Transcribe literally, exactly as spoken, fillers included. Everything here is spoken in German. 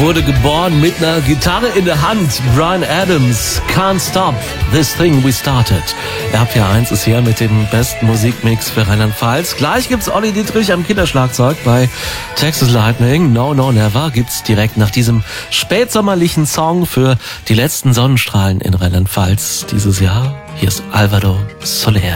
wurde geboren mit einer Gitarre in der Hand. Bryan Adams, Can't Stop This Thing We Started. R P eins ist hier mit dem besten Musikmix für Rheinland-Pfalz. Gleich gibt's Olli Dietrich am Kinderschlagzeug bei Texas Lightning. No, no, never gibt's direkt nach diesem spätsommerlichen Song für die letzten Sonnenstrahlen in Rheinland-Pfalz dieses Jahr. Hier ist Alvaro Soler.